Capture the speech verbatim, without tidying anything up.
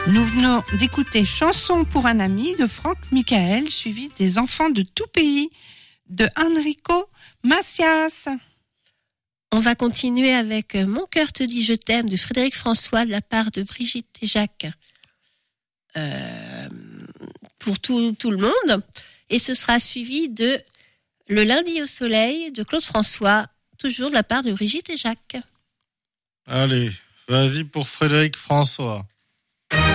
Nous venons d'écouter Chanson pour un ami de Franck Michael, suivi des Enfants de tout pays de Enrico Macias. On va continuer avec Mon cœur te dit je t'aime de Frédéric François de la part de Brigitte et Jacques. Euh, pour tout, tout le monde. Et ce sera suivi de Le lundi au soleil de Claude François, toujours de la part de Brigitte et Jacques. Allez, vas-y pour Frédéric François.